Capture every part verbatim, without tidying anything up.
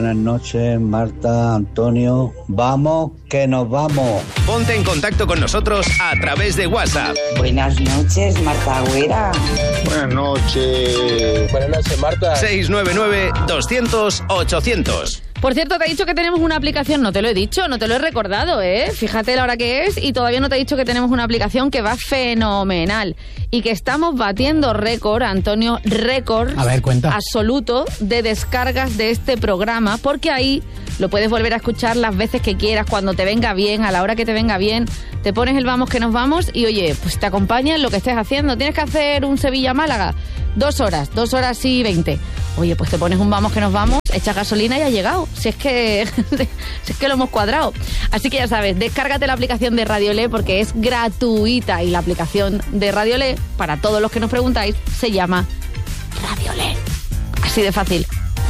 buenas noches, Marta, Antonio. Vamos, que nos vamos. Ponte en contacto con nosotros a través de WhatsApp. Buenas noches, Marta Agüera. Buenas noches. Buenas noches, Marta. seis nueve nueve, doscientos, ochocientos. Por cierto, te he dicho que tenemos una aplicación, no te lo he dicho, no te lo he recordado, ¿eh? Fíjate la hora que es y todavía no te he dicho que tenemos una aplicación que va fenomenal y que estamos batiendo récord, Antonio, récord A ver, cuenta. absoluto de descargas de este programa, porque ahí lo puedes volver a escuchar las veces que quieras, cuando te venga bien, a la hora que te venga bien, te pones el vamos que nos vamos y oye, pues te acompaña en lo que estés haciendo. Tienes que hacer un Sevilla-Málaga, dos horas, dos horas y veinte. Oye, pues te pones un vamos que nos vamos, echas gasolina y has llegado. Si es que si es que lo hemos cuadrado. Así que ya sabes, descárgate la aplicación de Radiolé porque es gratuita y la aplicación de Radiolé, para todos los que nos preguntáis, se llama Radiolé. Así de fácil.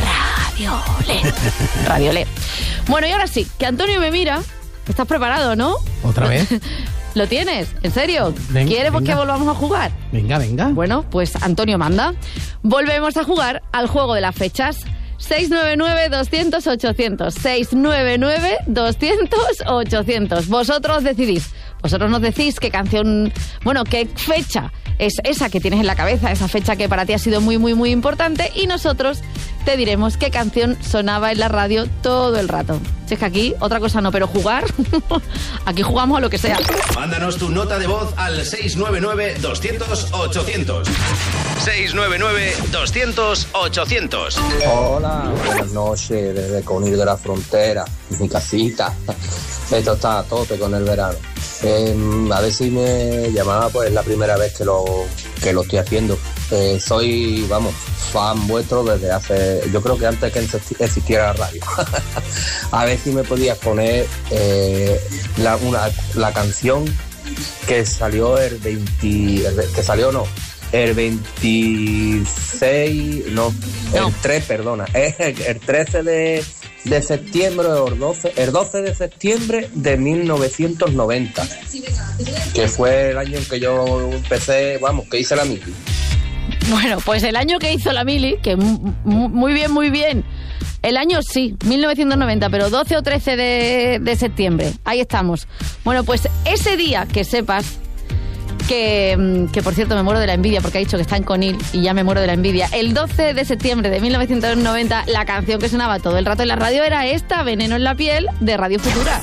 Radiolé. Radiolé. Bueno, y ahora sí, que Antonio me mira. ¿Estás preparado, no? ¿Otra vez? ¿Lo tienes? ¿En serio? Ven, ¿Quieres venga. que volvamos a jugar? Venga, venga. Bueno, pues Antonio manda. Volvemos a jugar al juego de las fechas. seis nueve nueve, doscientos, ochocientos. seis nueve nueve, doscientos, ochocientos. Vosotros decidís. Vosotros nos decís qué canción, bueno, qué fecha es esa que tienes en la cabeza, esa fecha que para ti ha sido muy, muy, muy importante, y nosotros te diremos qué canción sonaba en la radio todo el rato. Si es que aquí otra cosa no, pero jugar, aquí jugamos a lo que sea. Mándanos tu nota de voz al seis nueve nueve, doscientos, ochocientos. seis nueve nueve, doscientos, ochocientos. Hola, buenas noches desde Conil de la Frontera, mi casita. Esto está a tope con el verano. Eh, a ver si me llamaba, pues es la primera vez que lo, que lo estoy haciendo. Eh, soy, vamos, fan vuestro desde hace, yo creo que antes que existiera la radio. A ver si me podías poner eh, la, una, la canción que salió el veinte, el, que salió no, el veintiséis, no, No. el tres, perdona, el, el trece de, de septiembre o el doce, el doce de septiembre de mil novecientos noventa, que fue el año en que yo empecé, vamos, que hice la mili. Bueno, pues el año que hizo la mili, que m- m- muy bien, muy bien. El año sí, mil novecientos noventa, pero doce o trece de, de septiembre. Ahí estamos. Bueno, pues ese día que sepas que, que, por cierto, me muero de la envidia porque ha dicho que está en Conil y ya me muero de la envidia. El doce de septiembre de mil novecientos noventa, la canción que sonaba todo el rato en la radio era esta, Veneno en la piel, de Radio Futura.